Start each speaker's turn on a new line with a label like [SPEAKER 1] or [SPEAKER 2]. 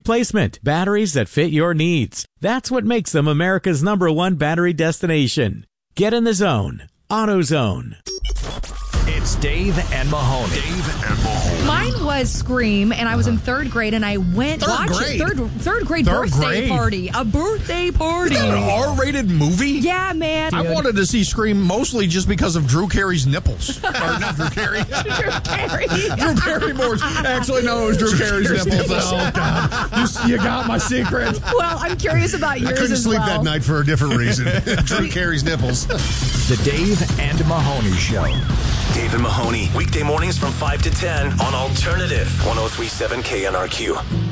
[SPEAKER 1] replacement. Batteries that fit your needs. That's what makes them America's #1 battery destination. Get in the zone. AutoZone.
[SPEAKER 2] It's Dave and Mahoney.
[SPEAKER 3] Mine was Scream, and I was in third grade, and I went watch it. Third grade birthday party. A birthday party.
[SPEAKER 4] Is that an R-rated movie?
[SPEAKER 3] Yeah, man.
[SPEAKER 4] I wanted to see Scream mostly just because of Drew Carey's nipples. Or not Drew Carey.
[SPEAKER 3] Drew Carey.
[SPEAKER 4] Drew Barrymore's. Actually, no, it was Drew Carey's nipples. Oh, God. You got my secret.
[SPEAKER 3] Well, I'm curious about yours as well.
[SPEAKER 5] I couldn't sleep that night for a different reason. Drew Carey's nipples.
[SPEAKER 2] The Dave and Mahoney Show.
[SPEAKER 6] Dave and Mahoney, weekday mornings from 5 to 10 on Alternative 103.7 KNRQ.